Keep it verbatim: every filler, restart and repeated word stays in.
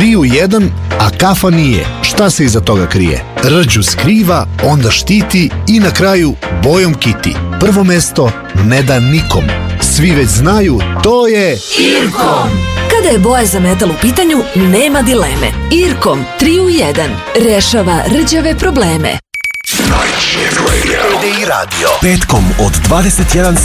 tri u jedan, a kafa nije. Šta se iza toga krije? Rđu skriva, onda štiti i na kraju bojom kiti. Prvo mesto ne da nikom. Svi već znaju, to je Irkom. Kada je boja za metal u pitanju, nema dileme. Irkom tri u jedan rešava rđave probleme. Petkom od dvadeset jedan